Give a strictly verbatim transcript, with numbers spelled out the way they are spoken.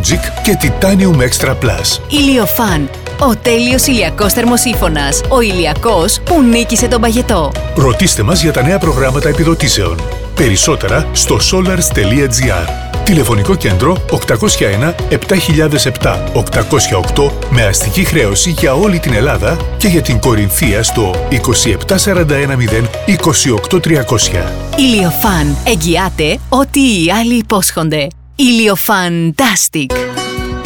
Logic και Titanium Extra Plus. Ηλιοφάν. Ο τέλειος ηλιακός θερμοσύφωνας. Ο ηλιακός που νίκησε τον παγετό. Ρωτήστε μας για τα νέα προγράμματα επιδοτήσεων. Περισσότερα στο solars τελεία gr. Τηλεφωνικό κέντρο οκτακόσια ένα επτά χιλιάδες επτά οκτακόσια οκτώ με αστική χρέωση για όλη την Ελλάδα και για την Κορινθία στο είκοσι επτά σαράντα ένα μηδέν είκοσι οκτώ τριακόσια. Ηλιοφάν. Εγγυάται ό,τι οι άλλοι υπόσχονται. Ηλιοφαντάστικ.